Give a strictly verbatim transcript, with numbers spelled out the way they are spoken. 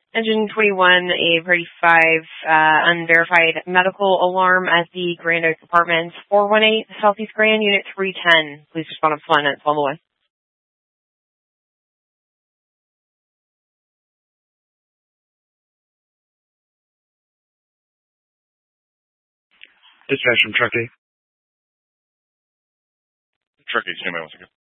Engine twenty-one, a Priority five, uh, unverified medical alarm at the Grand Oaks Apartments, four one eight Southeast Grand, Unit three ten. Please respond to flight at twelve oh one. Dispatch from Truckee. Truckee, stand by one second.